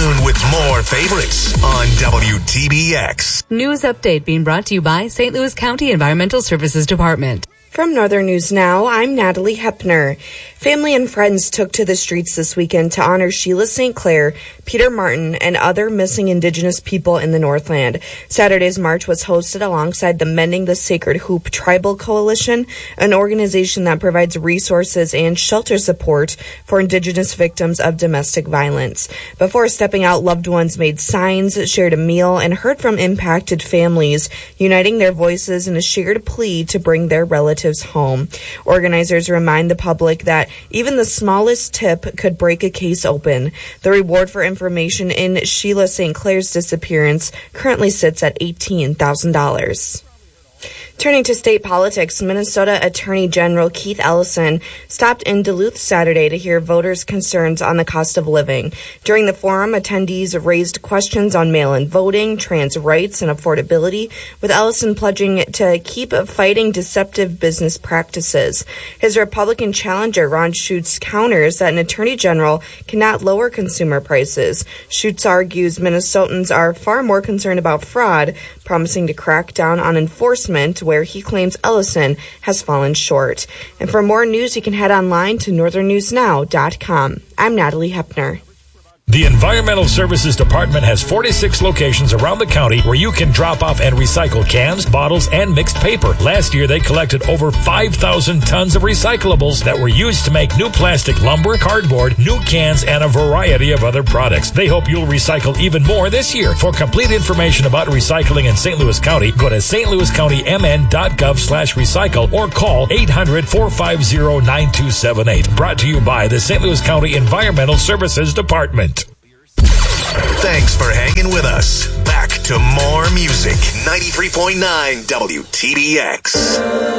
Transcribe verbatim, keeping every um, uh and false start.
soon with more favorites on W T B X. News update being brought to you by Saint Louis County Environmental Services Department. From Northern News Now, I'm Natalie Hepner. Family and friends took to the streets this weekend to honor Sheila Saint Clair, Peter Martin, and other missing Indigenous people in the Northland. Saturday's march was hosted alongside the Mending the Sacred Hoop Tribal Coalition, an organization that provides resources and shelter support for Indigenous victims of domestic violence. Before stepping out, loved ones made signs, shared a meal, and heard from impacted families, uniting their voices in a shared plea to bring their relatives home. Organizers remind the public that even the smallest tip could break a case open. The reward for information in Sheila Saint Clair's disappearance currently sits at eighteen thousand dollars. Turning to state politics, Minnesota Attorney General Keith Ellison stopped in Duluth Saturday to hear voters' concerns on the cost of living. During the forum, attendees raised questions on mail-in voting, trans rights, and affordability, with Ellison pledging to keep fighting deceptive business practices. His Republican challenger, Ron Schutz, counters that an attorney general cannot lower consumer prices. Schutz argues Minnesotans are far more concerned about fraud, promising to crack down on enforcement, where he claims Ellison has fallen short. And for more news, you can head online to northern news now dot com. I'm Natalie Hepner. The Environmental Services Department has forty-six locations around the county where you can drop off and recycle cans, bottles, and mixed paper. Last year, they collected over five thousand tons of recyclables that were used to make new plastic lumber, cardboard, new cans, and a variety of other products. They hope you'll recycle even more this year. For complete information about recycling in Saint Louis County, go to s t louis county m n dot gov slash recycle or call eight hundred, four five zero, nine two seven eight. Brought to you by the Saint Louis County Environmental Services Department. Thanks for hanging with us. Back to more music. ninety-three point nine W T B X.